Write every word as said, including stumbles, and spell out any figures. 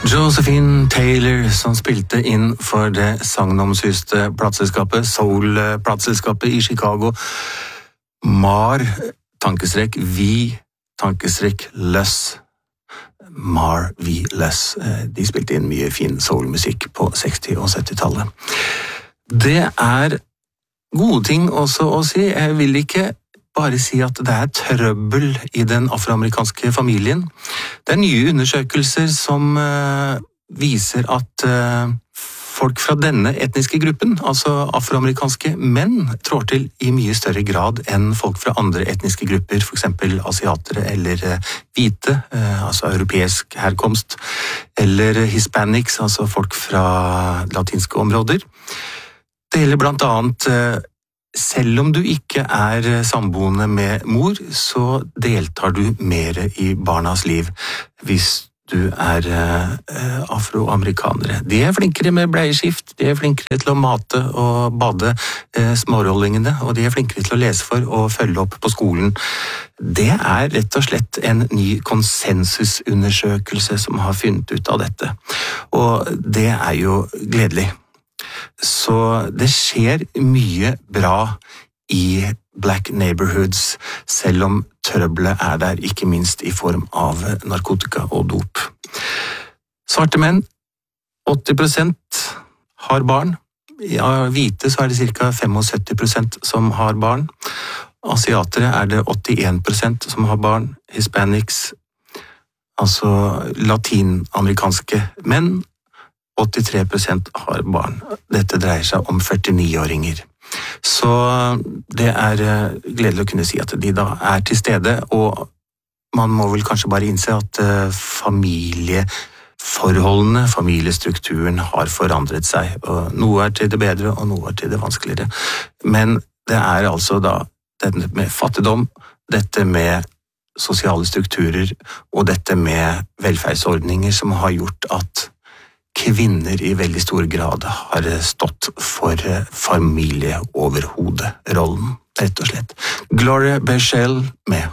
Josephine Taylor, som spilte inn for det sagnomsuste plateselskapet, Soul-plateselskapet i Chicago. Mar, tankestrek, vi, tankestrek, løss. Mar, vi, løss. De spilte inn mye fin soul-musikk på seksti- og syttitallet. Det er gode ting også å si. Jeg vil ikke bare si at det er trøbbel i den afroamerikanske familien. Det er nye undersøkelser som uh, viser at uh, folk fra denne etniske gruppen, altså afroamerikanske menn, trår til i mye større grad enn folk fra andre etniske grupper, for eksempel asiatere eller uh, hvite, uh, altså europeisk herkomst, eller hispanics, altså folk fra latinske områder. Det gjelder blant annet uh, selv om du ikke er samboende med mor, så deltar du mer i barnas liv hvis du er eh, afroamerikanere. De er flinkere med bleieskift, de er flinkere til å mate og bade eh, smårollingene, og de er flinkere til å lese for og følge opp på skolen. Det er rett og slett en ny konsensusundersøkelse som har funnet ut av dette, og det er jo gledelig. Så det skjer mye bra i black neighborhoods, selv om trøbbelet er der, ikke minst i form av narkotika og dop. Svarte menn, åtti prosent har barn. Av hvite så er det ca. syttifem prosent som har barn. Asiatere er det åttien prosent som har barn. Hispanics, altså latinamerikanske menn, åttitre prosent har barn. Dette dreier seg om førtini-åringer. Så det er gledelig å kunne si at de da er til stede, og man må vel kanskje bare innse at familieforholdene, familiestrukturen har forandret seg. Og noe er til det bedre, og noe er til det vanskeligere. Men det er altså da dette med fattigdom, dette med sosiale strukturer, og dette med velferdsordninger som har gjort at kvinner i veldig stor grad har stått for familieoverhoderollen, rett og slett. Gloria Berchel med